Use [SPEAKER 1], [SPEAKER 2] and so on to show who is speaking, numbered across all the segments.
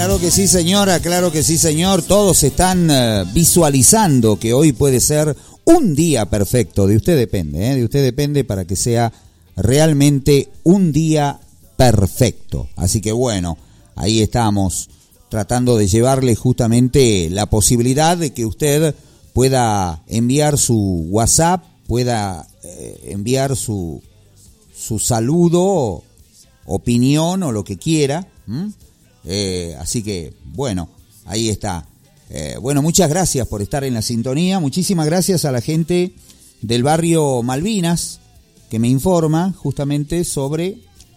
[SPEAKER 1] Claro que sí, señora, claro que sí, señor. Todos están visualizando que hoy puede ser un día perfecto. De usted depende, de usted depende para que sea realmente un día perfecto. Así que bueno, ahí estamos tratando de llevarle justamente la posibilidad de que usted pueda enviar su WhatsApp, pueda enviar su saludo, opinión o lo que quiera. Así que, bueno, ahí está. Bueno, muchas gracias por estar en la sintonía. Muchísimas gracias a la gente del barrio Malvinas que me informa justamente sobre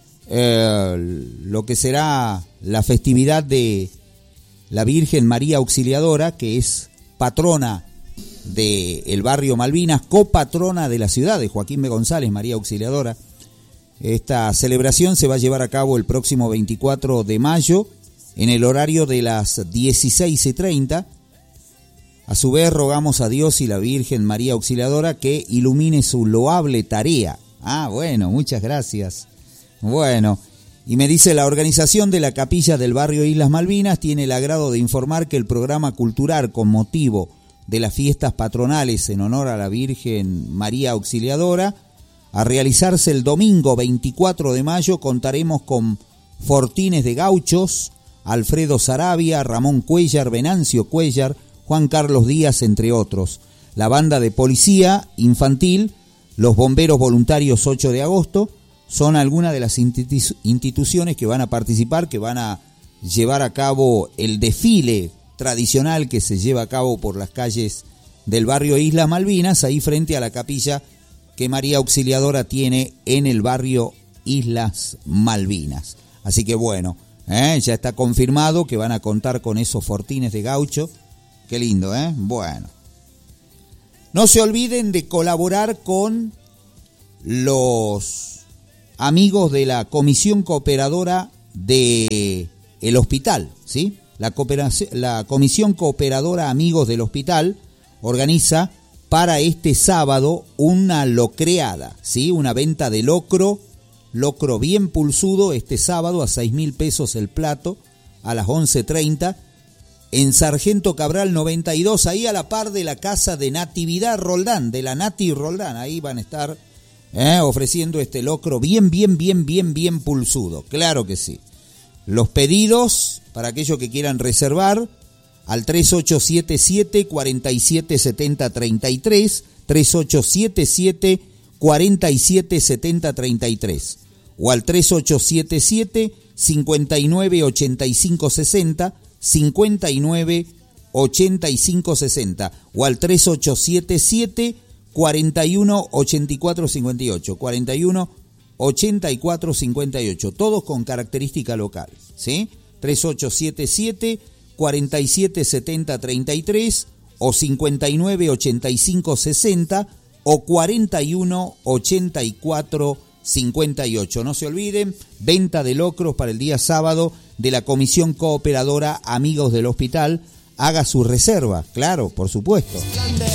[SPEAKER 1] lo que será la festividad de la Virgen María Auxiliadora, que es patrona del barrio Malvinas, copatrona de la ciudad de Joaquín B. González, María Auxiliadora. Esta celebración se va a llevar a cabo el próximo 24 de mayo en el horario de las 16:30. A su vez rogamos a Dios y la Virgen María Auxiliadora que ilumine su loable tarea. Bueno, muchas gracias. Bueno, y me dice, la organización de la capilla del barrio Islas Malvinas tiene el agrado de informar que el programa cultural con motivo de las fiestas patronales en honor a la Virgen María Auxiliadora, a realizarse el domingo 24 de mayo, contaremos con fortines de gauchos, Alfredo Sarabia, Ramón Cuellar, Venancio Cuellar, Juan Carlos Díaz, entre otros. La banda de policía infantil, los bomberos voluntarios 8 de agosto, son algunas de las instituciones que van a participar, que van a llevar a cabo el desfile tradicional que se lleva a cabo por las calles del barrio Islas Malvinas, ahí frente a la capilla que María Auxiliadora tiene en el barrio Islas Malvinas. Así que bueno, ya está confirmado que van a contar con esos fortines de gaucho. Qué lindo, Bueno. No se olviden de colaborar con los amigos de la Comisión Cooperadora del Hospital, ¿sí? La Comisión Cooperadora Amigos del Hospital organiza para este sábado una locreada, ¿sí? Una venta de locro bien pulsudo este sábado a 6.000 pesos el plato a las 11:30 en Sargento Cabral 92, ahí a la par de la casa de Natividad Roldán, de la Nati Roldán. Ahí van a estar ofreciendo este locro bien pulsudo, claro que sí. Los pedidos para aquellos que quieran reservar al 3877-477033, 3877-477033 o al 3877-598560, 598560 o al 3877-418458, 418458, todos con característica local, ¿sí? 3877-477033 o 598560 o 418458. No se olviden, venta de locros para el día sábado de la Comisión Cooperadora Amigos del Hospital. Haga su reserva, claro, por supuesto.